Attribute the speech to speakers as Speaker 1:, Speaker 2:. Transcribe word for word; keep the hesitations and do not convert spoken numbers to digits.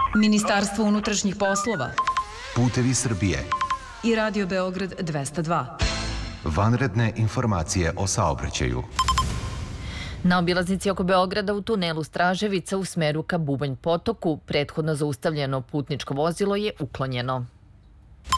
Speaker 1: Ministarstvo unutrašnjih poslova,
Speaker 2: Putevi Srbije
Speaker 1: i Radio Beograd dvesta dva.
Speaker 2: Vanredne informacije o saobraćaju.
Speaker 3: Na obilaznici oko Beograda u tunelu Straževica u smeru ka Bubanj potoku prethodno zaustavljeno putničko vozilo je uklonjeno.